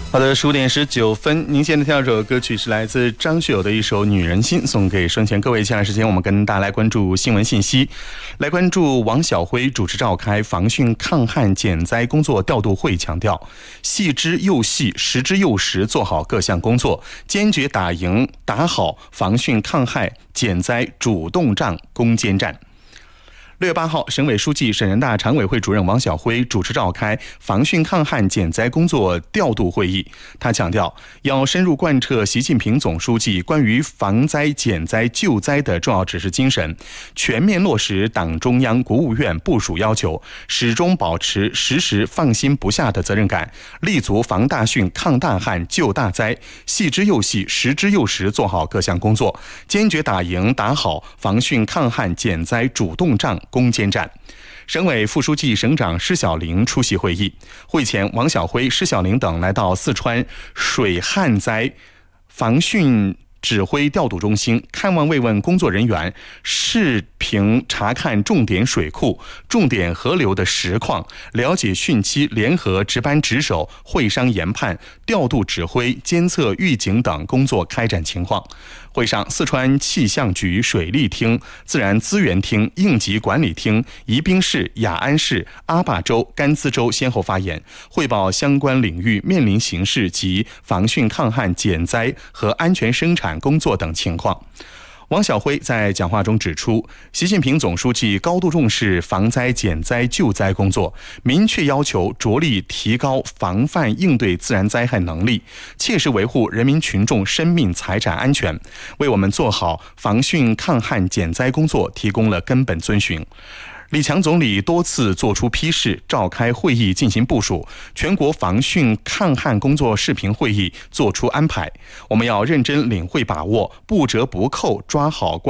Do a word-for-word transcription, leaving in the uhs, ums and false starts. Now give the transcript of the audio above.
好的，十五点十九分，您现在听到这首歌曲是来自张学友的一首《女人心》，送给生前各位。接下来时间，我们跟大家来关注新闻信息，来关注王晓辉主持召开防汛抗旱减灾工作调度会，强调细之又细，实之又实，做好各项工作，坚决打赢打好防汛抗旱减灾主动仗攻坚战。六月八号，省委书记、省人大常委会主任王晓辉主持召开防汛抗旱减灾工作调度会议。他强调，要深入贯彻习近平总书记关于防灾减灾救灾的重要指示精神，全面落实党中央、国务院部署要求，始终保持时时放心不下的责任感，立足防大汛、抗大旱、救大灾，细之又细，实之又实，做好各项工作，坚决打赢打好防汛抗旱减灾主动仗攻坚战。省委副书记、省长施小玲出席会议。会前，王晓辉、施小玲等来到四川水旱灾防汛指挥调度中心，看望慰问工作人员，视频查看重点水库、重点河流的实况，了解汛期联合值班值守、会商研判、调度指挥、监测预警等工作开展情况。会上，四川气象局水利厅、自然资源厅、应急管理厅、宜宾市、雅安市、阿坝州、甘孜州先后发言，汇报相关领域面临形势及防汛抗旱减灾和安全生产工作等情况。王晓辉在讲话中指出，习近平总书记高度重视防灾减灾救灾工作，明确要求着力提高防范应对自然灾害能力，切实维护人民群众生命财产安全，为我们做好防汛抗旱减灾工作提供了根本遵循。李强总理多次作出批示，召开会议进行部署，全国防汛抗旱工作视频会议作出安排。我们要认真领会把握，不折不扣抓好关